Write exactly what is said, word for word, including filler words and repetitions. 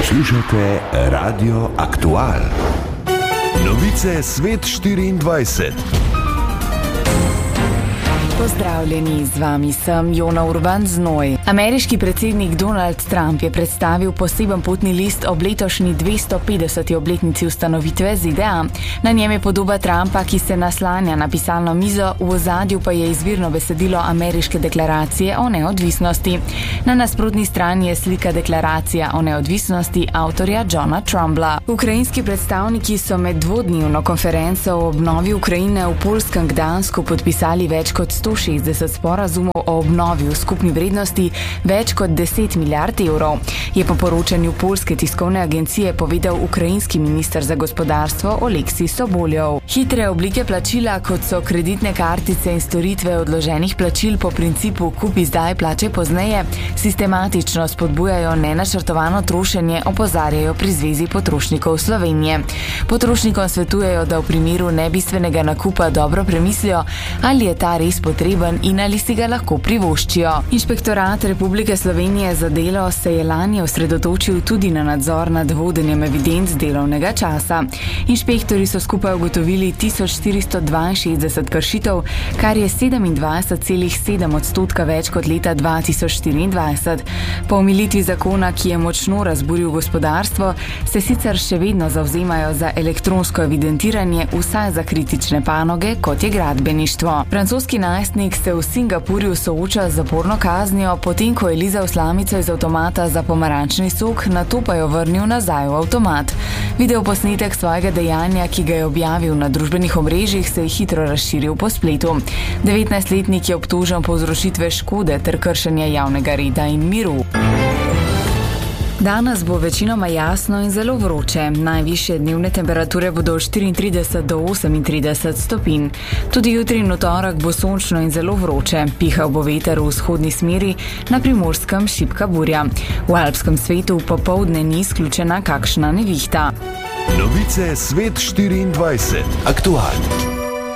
Poslušate Radio Aktual. Novice Svet štiriindvajset. Pozdravljeni, z vami sem Jona Urban Znoj. Ameriški predsednik Donald Trump je predstavil poseben potni list ob letošnji dvesto petdeseti obletnici ustanovitve Z D A. Na njem je podoba Trumpa, ki se naslanja na pisalno mizo, v ozadju pa je izvirno besedilo ameriške deklaracije o neodvisnosti. Na nasprotni strani je slika deklaracija o neodvisnosti avtorja Johna Trumbla. Ukrajinski predstavniki so med dvodnevno konferenco o obnovi Ukrajine v poljskem Gdansku podpisali več kot sto šestdeset sporazumov o obnovi v skupni vrednosti več kot deset milijard evrov, je po poročanju poljske tiskovne agencije povedal ukrajinski minister za gospodarstvo Oleksij Soboljov. Hitre oblike plačila, kot so kreditne kartice in storitve odloženih plačil po principu kupi zdaj, plačaj pozneje, sistematično spodbujajo nenačrtovano trošenje, opozarjajo pri Zvezi potrošnikov Slovenije. Potrošnikom svetujejo, da v primeru nebistvenega nakupa dobro premislijo, ali je ta res potreben in ali si ga lahko privoščijo. Inšpektorat Republike Slovenije za delo se je lani osredotočil tudi na nadzor nad vodenjem evidenc delovnega časa. Inšpektori so skupaj ugotovili tisoč štiristo dvainšestdeset kršitev, kar je sedemindvajset celih sedem odstotka več kot leta dva tisoč štiriindvajset. Po omilitvi zakona, ki je močno razburil gospodarstvo, se sicer še vedno zavzemajo za elektronsko evidentiranje vsaj za kritične panoge, kot je gradbeništvo. Francoski najstnik se v Singapurju sooča z zaporno kaznijo, potem ko je lizal slamico iz avtomata za pomarančni sok, nato pa jo vrnil nazaj v avtomat. Video posnetek svojega dejanja, ki ga je objavil na družbenih omrežjih, se je hitro razširil po spletu. devetnajstletnik je obtožen povzročitve škode ter kršenja javnega reda in miru. Danes bo večinoma jasno in zelo vroče. Najvišje dnevne temperature bodo od štiriintrideset do osemintrideset stopinj. Tudi jutri in v torek bo sončno in zelo vroče. Pihal bo veter v vzhodni smeri, na Primorskem šibka burja. V alpskem svetu popoldne ni izključena kakšna nevihta. Novice Svet štiriindvajset. Aktual.